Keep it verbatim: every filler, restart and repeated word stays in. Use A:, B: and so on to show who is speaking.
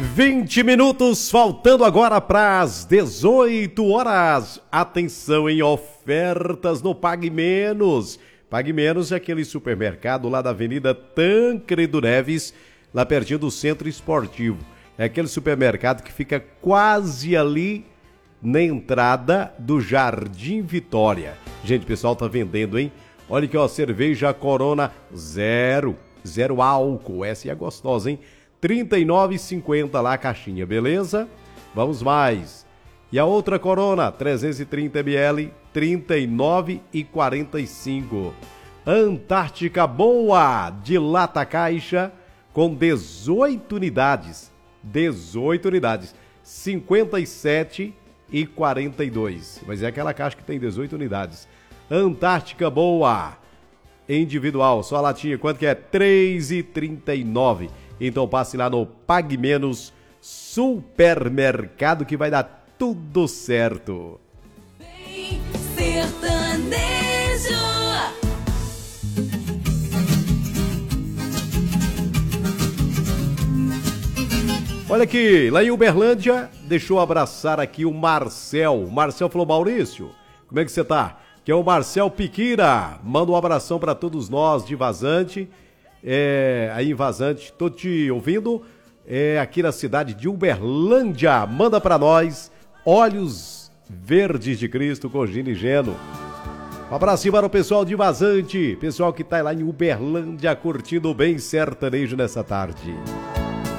A: vinte minutos, faltando agora para as dezoito horas. Atenção em ofertas no Pague Menos. Pague Menos é aquele supermercado lá da Avenida Tancredo Neves, lá pertinho do Centro Esportivo. É aquele supermercado que fica quase ali na entrada do Jardim Vitória. Gente, o pessoal tá vendendo, hein? Olha aqui, ó, cerveja Corona zero, zero álcool. Essa é gostosa, hein? trinta e nove reais e cinquenta centavos lá a caixinha, beleza? Vamos mais. E a outra Corona, trezentos e trinta mililitros, trinta e nove reais e quarenta e cinco centavos. Antártica Boa, de lata caixa, com dezoito unidades. dezoito unidades. cinquenta e sete reais e quarenta e dois centavos. Mas é aquela caixa que tem dezoito unidades. Antártica Boa, individual, só a latinha, quanto que é? três reais e trinta e nove centavos. Então passe lá no Pague Menos Supermercado que vai dar tudo certo.
B: Bem sertanejo.
A: Olha aqui, lá em Uberlândia, deixou abraçar aqui o Marcel. O Marcel falou, Maurício, como é que você tá? Que é o Marcel Piquira. Manda um abração para todos nós de Vazante. É, aí em Vazante, tô te ouvindo, é, aqui na cidade de Uberlândia. Manda pra nós, Olhos Verdes de Cristo com Gino e Geno. Um abraço para o pessoal de Vazante, pessoal que tá lá em Uberlândia curtindo o Bem Sertanejo nessa tarde.